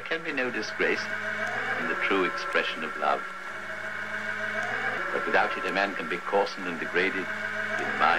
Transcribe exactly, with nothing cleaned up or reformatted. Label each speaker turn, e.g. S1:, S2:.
S1: can be no disgrace in the true expression of love. But without it, a man can be coarsened and degraded in mind.